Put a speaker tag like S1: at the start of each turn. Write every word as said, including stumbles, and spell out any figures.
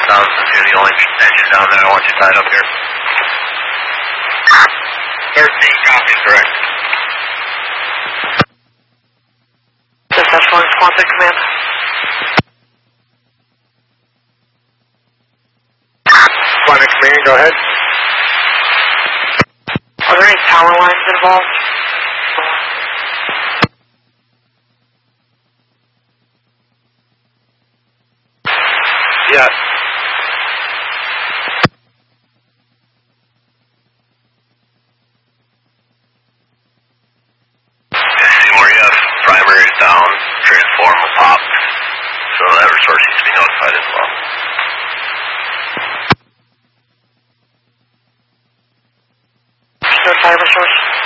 S1: sounds as you're the only engine down there. I want you tied up here. thirteen copies, correct.
S2: Successful responsive command.
S1: Climate command, go ahead.
S2: Are there any power lines involved?
S1: Yes. Seymour, you have primaries down, transform will pop, so that resource needs to be notified as well.
S2: Notify resource.